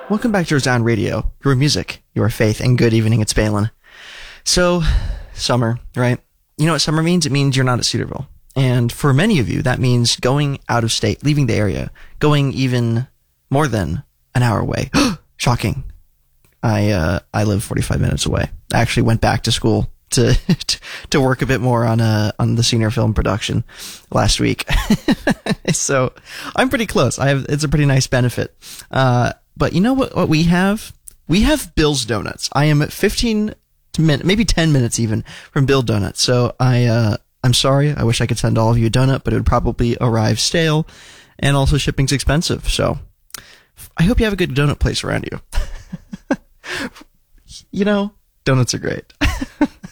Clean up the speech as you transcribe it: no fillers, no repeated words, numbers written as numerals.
Welcome back to Resound Radio, your music, your faith, and good evening, it's Balin. So, summer, right? You know what summer means? It means you're not at Cedarville. And for many of you, that means going out of state, leaving the area, going even more than an hour away. Shocking. I live 45 minutes away. I actually went back to school to to work a bit more on the senior film production last week. So I'm pretty close. It's a pretty nice benefit. But you know what we have? We have Bill's Donuts. I am 15 minutes, maybe 10 minutes even from Bill Donuts. So I'm sorry. I wish I could send all of you a donut, but it would probably arrive stale, and also shipping's expensive. So I hope you have a good donut place around you. You know, donuts are great.